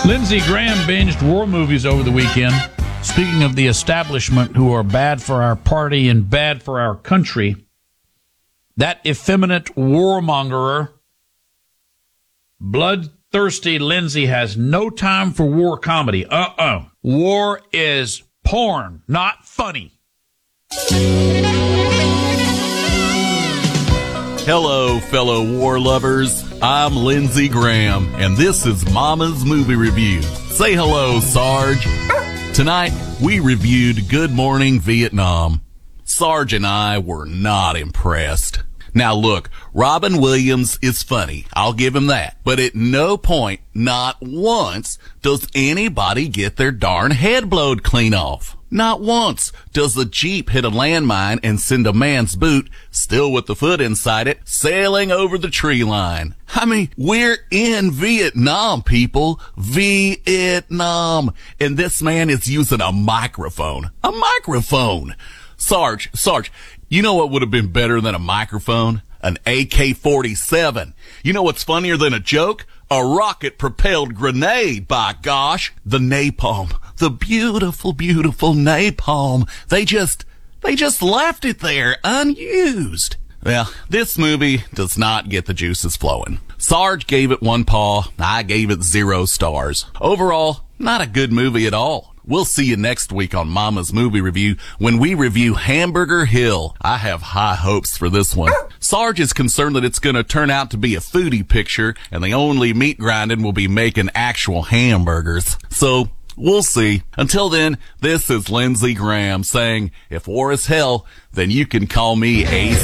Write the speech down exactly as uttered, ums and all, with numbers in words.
Lindsey Graham binged war movies over the weekend. Speaking of the establishment who are bad for our party and bad for our country, that effeminate warmongerer, bloodthirsty Lindsey, has no time for war comedy. Uh-uh. War is porn, not funny. Hello, fellow war lovers. I'm Lindsey Graham, and this is Mama's Movie Review. Say hello, Sarge. Tonight, we reviewed Good Morning Vietnam. Sarge and I were not impressed. Now look, Robin Williams is funny. I'll give him that. But at no point, not once, does anybody get their darn head blowed clean off. Not once does the Jeep hit a landmine and send a man's boot, still with the foot inside it, sailing over the tree line. I mean, we're in Vietnam, people. Vietnam. And this man is using a microphone. A microphone. Sarge, Sarge, you know what would have been better than a microphone? An A K forty-seven. You know what's funnier than a joke? A rocket-propelled grenade, by gosh. The napalm. The beautiful, beautiful napalm. They just, they just left it there, unused. Well, this movie does not get the juices flowing. Sarge gave it one paw. I gave it zero stars. Overall, not a good movie at all. We'll see you next week on Mama's Movie Review when we review Hamburger Hill. I have high hopes for this one. Sarge is concerned that it's going to turn out to be a foodie picture, and the only meat grinding will be making actual hamburgers. So, we'll see. Until then, this is Lindsey Graham saying, if war is hell, then you can call me Ace